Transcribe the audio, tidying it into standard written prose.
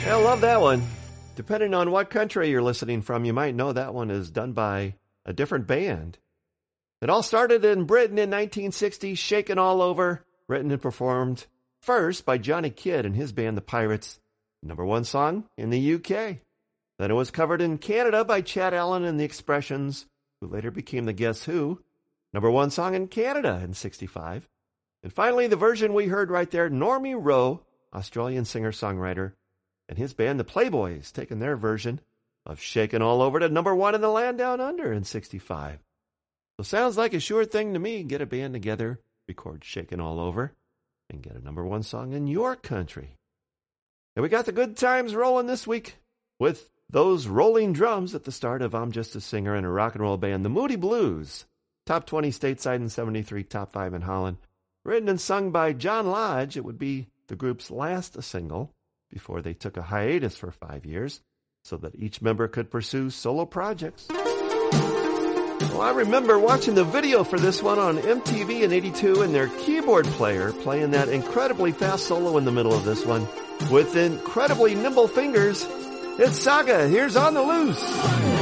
I love that one. Depending on what country you're listening from, you might know that one is done by a different band. It all started in Britain in 1960, Shakin' All Over, written and performed first by Johnny Kidd and his band The Pirates, #1 song in the UK. Then it was covered in Canada by Chad Allen and the Expressions, who later became the Guess Who, #1 song in Canada in 65. And finally, the version we heard right there, Normie Rowe, Australian singer-songwriter, and his band, the Playboys, taking their version of Shakin' All Over to #1 in the land down under in 65. So sounds like a sure thing to me. Get a band together, record Shakin' All Over, and get a #1 song in your country. And we got the good times rolling this week with those rolling drums at the start of I'm Just a Singer and a rock and roll band, the Moody Blues. Top 20 stateside in 73, top 5 in Holland. Written and sung by John Lodge, it would be the group's last single before they took a hiatus for 5 years so that each member could pursue solo projects. Well, I remember watching the video for this one on MTV in 82 and their keyboard player playing that incredibly fast solo in the middle of this one with incredibly nimble fingers. It's Saga. Here's On the Loose.